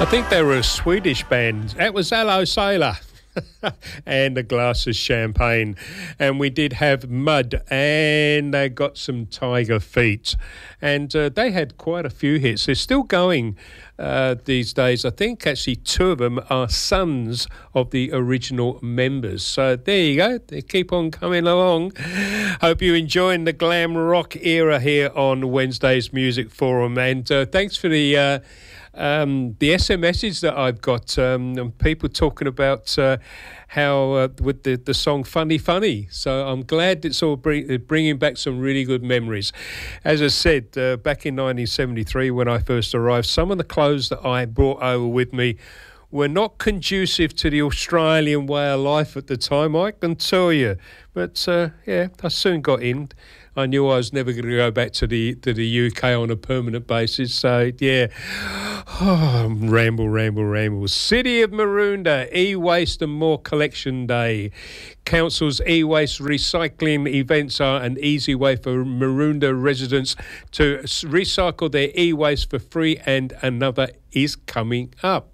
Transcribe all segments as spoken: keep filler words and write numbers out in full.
I think they were a Swedish band. That was Hello Sailor. And a glass of champagne. And we did have Mud, and they got some Tiger Feet. And uh, they had quite a few hits. They're still going uh, these days. I think actually two of them are sons of the original members. So there you go. They keep on coming along. Hope you're enjoying the glam rock era here on Wednesday's Music Forum. And uh, thanks for the... Uh, Um, the S M Ses that I've got, um, people talking about uh, how uh, with the, the song Funny Funny. So I'm glad it's all bring, bringing back some really good memories. As I said, uh, back in nineteen seventy-three when I first arrived, some of the clothes that I brought over with me were not conducive to the Australian way of life at the time, I can tell you. But, uh, yeah, I soon got in. I knew I was never going to go back to the to the U K on a permanent basis. So, yeah, oh, ramble, ramble, ramble. City of Maroondah, E-Waste and More Collection Day. Council's e-waste recycling events are an easy way for Maroondah residents to recycle their e-waste for free, and another is coming up.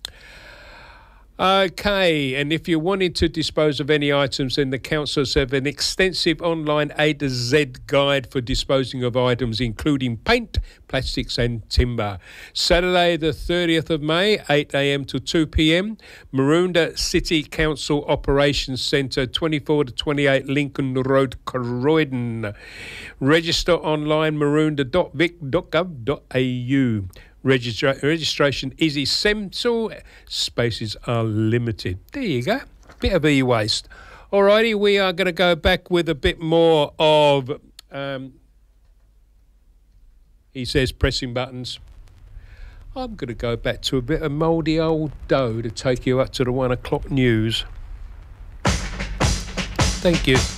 Okay, and if you're wanting to dispose of any items, then the councils have an extensive online A to Z guide for disposing of items, including paint, plastics and timber. Saturday the thirtieth of May, eight a.m. to two p.m, Maroondah City Council Operations Centre, twenty-four to twenty-eight Lincoln Road, Croydon. Register online, maroondah dot vic dot gov dot a u. Registra- registration is essential. Spaces are limited. There you go. Bit of e-waste. Alrighty, we are going to go back with a bit more of, um, he says, pressing buttons. I'm going to go back to a bit of mouldy old dough to take you up to the one o'clock news. Thank you.